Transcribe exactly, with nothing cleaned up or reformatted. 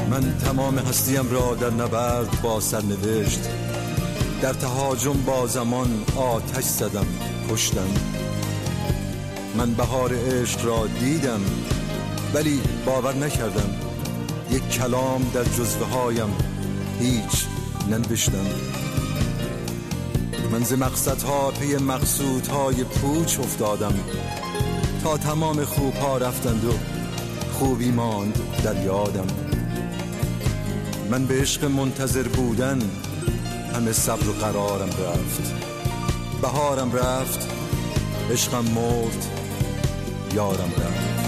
من تمام هستیم را در نبرد با سرنوشت، در تهاجم با زمان آتش زدم کشتم. من بهار عشق را دیدم ولی باور نکردم، یک کلام در جزوه هایم هیچ ننوشتم. من ز مقصدها پی مقصودهای پوچ افتادم، تا تمام خوبها رفتند و خوبی ماند در یادم. من به عشق منتظر بودن همه صبر و قرارم رفت، بهارم رفت، عشقم مرد، یارم رفت.